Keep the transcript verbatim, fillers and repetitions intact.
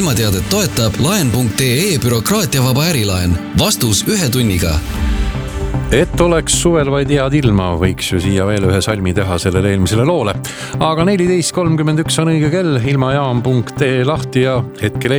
ilmateadet toetab laen punkt ee bürokraatiavaba ärilaen. Vastus ühe tunniga. Et oleks suvel vaid head ilma, võiks ju siia veel ühe salmi teha sellele eelmisele loole. Aga neliteist kolmkümmend üks on õige kell, ilmajaam punkt ee lahti ja hetkel